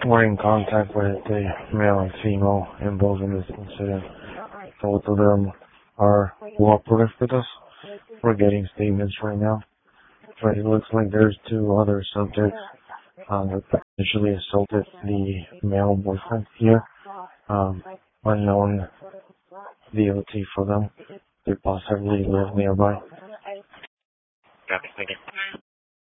We're in contact with the male and female involved in this incident. Both of them are cooperative with us. We're getting statements right now. But it looks like there's two other subjects that potentially assaulted the male boyfriend here. Unknown DOT for them. They possibly live nearby. Copy, thank you.